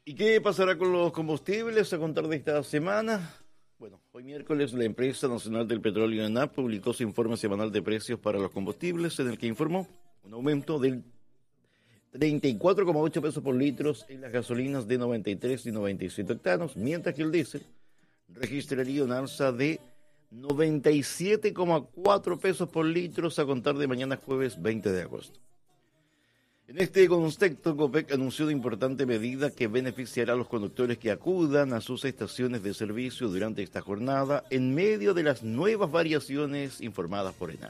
¿Y qué pasará con los combustibles a contar de esta semana? Bueno, hoy miércoles la empresa nacional del petróleo ENAP publicó su informe semanal de precios para los combustibles, en el que informó un aumento del 34,8 pesos por litro en las gasolinas de 93 y 97 octanos, mientras que el diésel registraría un alza de 97,4 pesos por litro a contar de mañana jueves 20 de agosto. En este contexto, Copec anunció una importante medida que beneficiará a los conductores que acudan a sus estaciones de servicio durante esta jornada en medio de las nuevas variaciones informadas por ENAP.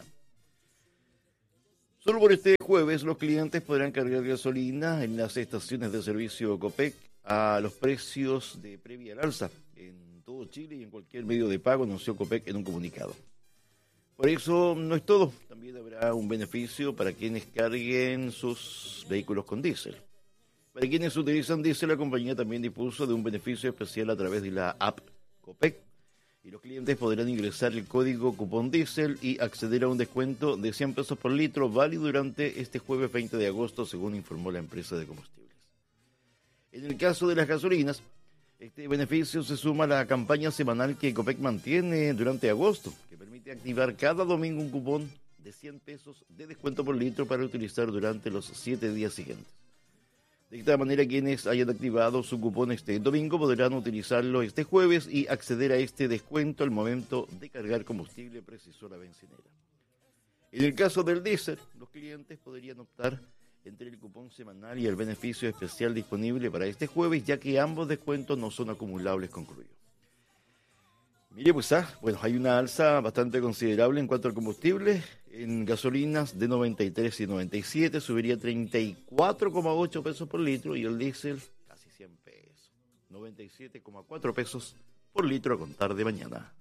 Solo por este jueves los clientes podrán cargar gasolina en las estaciones de servicio Copec a los precios de previa al alza en todo Chile y en cualquier medio de pago, anunció Copec en un comunicado. Por eso no es todo, también habrá un beneficio para quienes carguen sus vehículos con diésel. Para quienes utilizan diésel, la compañía también dispuso de un beneficio especial a través de la app Copec, y los clientes podrán ingresar el código cupón diésel y acceder a un descuento de 100 pesos por litro válido durante este jueves 20 de agosto, según informó la empresa de combustibles. En el caso de las gasolinas, este beneficio se suma a la campaña semanal que Copec mantiene durante agosto, que permite activar cada domingo un cupón de 100 pesos de descuento por litro para utilizar durante los 7 días siguientes. De esta manera, quienes hayan activado su cupón este domingo podrán utilizarlo este jueves y acceder a este descuento al momento de cargar combustible, precisó la bencinera. En el caso del diésel, los clientes podrían optar entre el cupón semanal y el beneficio especial disponible para este jueves, ya que ambos descuentos no son acumulables, concluyó. Mire, pues, bueno, hay una alza bastante considerable en cuanto al combustible. En gasolinas de 93 y 97 subiría 34,8 pesos por litro y el diésel casi 100 pesos, 97,4 pesos por litro a contar de mañana.